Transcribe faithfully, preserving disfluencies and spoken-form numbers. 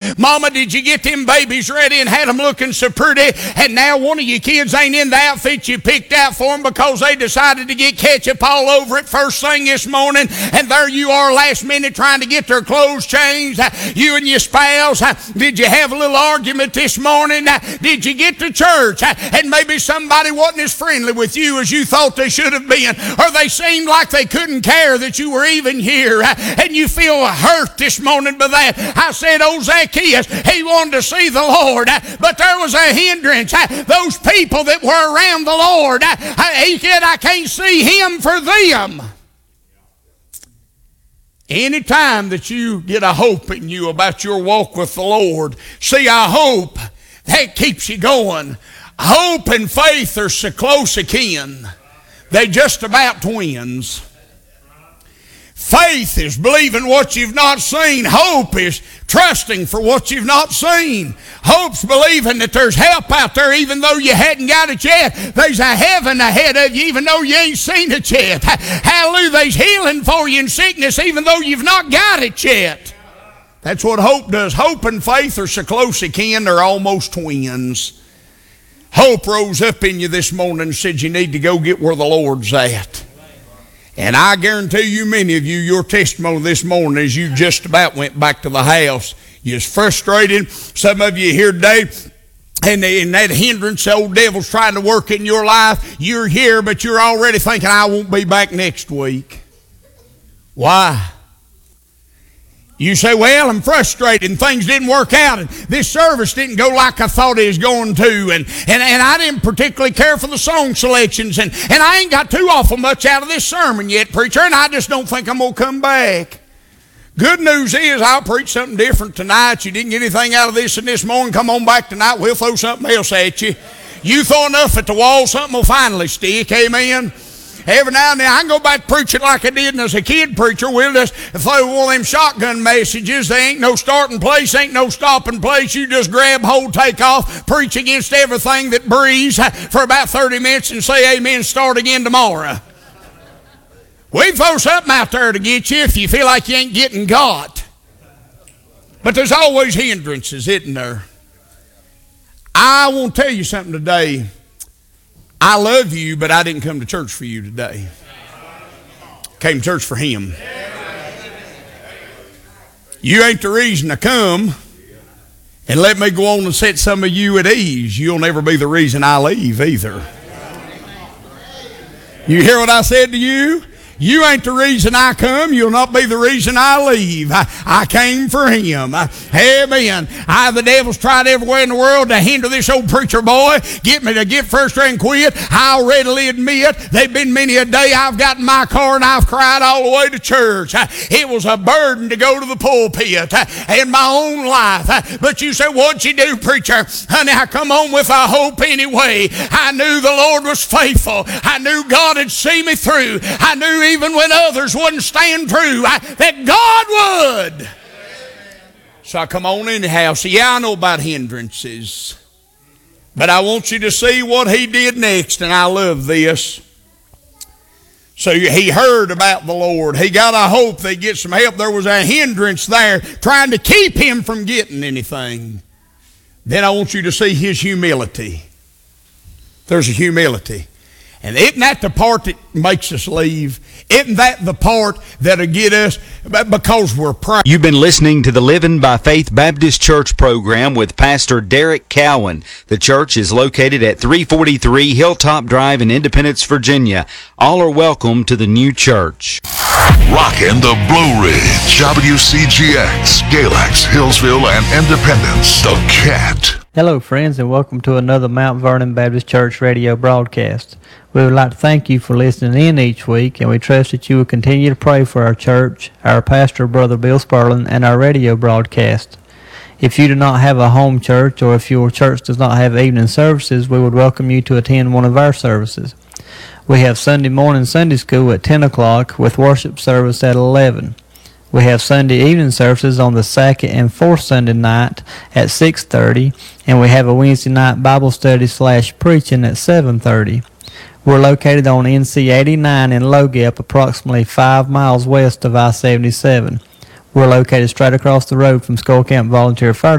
Mama, did you get them babies ready and had them looking so pretty? And now one of your kids ain't in the outfit you picked out for them because they decided to get ketchup all over it first thing this morning, and there you are last minute trying to get their clothes changed. You and your spouse, did you have a little argument this morning? Did you get to church and maybe somebody wasn't as friendly with you as you thought they should have been, or they seemed like they couldn't care that you were even here, and you feel hurt this morning by that? I said, oh, Zacchaeus, he wanted to see the Lord, but there was a hindrance. Those people that were around the Lord, he said, I can't see him for them. Anytime that you get a hope in you about your walk with the Lord, see, a hope, that keeps you going. Hope and faith are so close akin. They just about twins. Faith is believing what you've not seen. Hope is trusting for what you've not seen. Hope's believing that there's help out there even though you hadn't got it yet. There's a heaven ahead of you even though you ain't seen it yet. Hallelujah, there's healing for you in sickness even though you've not got it yet. That's what hope does. Hope and faith are so close akin, they're almost twins. Hope rose up in you this morning and said you need to go get where the Lord's at. And I guarantee you, many of you, your testimony this morning is you just about went back to the house. You're frustrated. Some of you here today, and, and that hindrance, the old devil's trying to work in your life. You're here, but you're already thinking, I won't be back next week. Why? You say, well, I'm frustrated and things didn't work out and this service didn't go like I thought it was going to, and, and, and I didn't particularly care for the song selections, and, and I ain't got too awful much out of this sermon yet, preacher, and I just don't think I'm going to come back. Good news is I'll preach something different tonight. You didn't get anything out of this and this morning, come on back tonight, we'll throw something else at you. You throw enough at the wall, something will finally stick, amen? Every now and then I can go back preaching like I did as a kid preacher. We'll just throw one of them shotgun messages. There ain't no starting place, ain't no stopping place. You just grab hold, take off, preach against everything that breathes for about thirty minutes and say amen, start again tomorrow. We throw something out there to get you if you feel like you ain't getting got. But there's always hindrances, isn't there? I want to tell you something today. I love you, but I didn't come to church for you today. Came to church for him. You ain't the reason I come. And let me go on and set some of you at ease. You'll never be the reason I leave either. You hear what I said to you? You ain't the reason I come. You'll not be the reason I leave. I, I came for him. I, amen. I, the devil's tried everywhere in the world to hinder this old preacher boy, get me to get frustrated and quit. I'll readily admit there've been many a day I've got in my car and I've cried all the way to church. It was a burden to go to the pulpit in my own life. But you say, what'd you do, preacher? Honey, I come home with a hope anyway. I knew the Lord was faithful. I knew God had seen me through. I knew even when others wouldn't stand true, I, that God would. So I come on in the house. Yeah, I know about hindrances. But I want you to see what he did next, and I love this. So he heard about the Lord. He got a hope they'd get some help. There was a hindrance there trying to keep him from getting anything. Then I want you to see his humility. There's a humility. And isn't that the part that makes us leave? Isn't that the part that'll get us because we're proud? You've been listening to the Living by Faith Baptist Church program with Pastor Derek Cowan. The church is located at three forty-three Hilltop Drive in Independence, Virginia. All are welcome to the new church. Rockin' the Blue Ridge, W C G X, Galax, Hillsville, and Independence, the Cat. Hello, friends, and welcome to another Mount Vernon Baptist Church radio broadcast. We would like to thank you for listening in each week, and we trust that you will continue to pray for our church, our pastor, Brother Bill Sperling, and our radio broadcast. If you do not have a home church, or if your church does not have evening services, we would welcome you to attend one of our services. We have Sunday morning Sunday school at ten o'clock with worship service at eleven. We have Sunday evening services on the second and fourth Sunday night at six thirty, and we have a Wednesday night Bible study slash preaching at seven thirty. We're located on N C eighty-nine in Logep, approximately five miles west of I seventy-seven. We're located straight across the road from Skull Camp Volunteer Fire